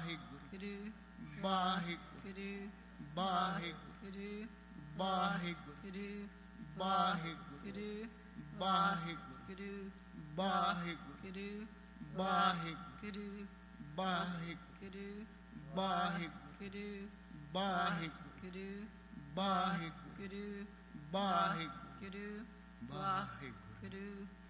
Waheguru Waheguru Waheguru Waheguru Waheguru Waheguru Waheguru Waheguru Waheguru Waheguru Waheguru Waheguru Waheguru Waheguru Waheguru